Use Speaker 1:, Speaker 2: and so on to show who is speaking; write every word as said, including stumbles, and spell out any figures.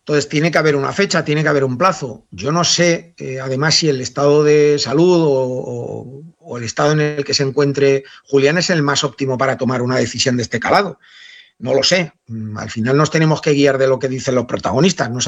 Speaker 1: Entonces, tiene que haber una fecha, tiene que haber un plazo. Yo no sé, eh, además, si el estado de salud o, o, o el estado en el que se encuentre Julián es el más óptimo para tomar una decisión de este calado. No lo sé. Al final nos tenemos que guiar de lo que dicen los protagonistas. No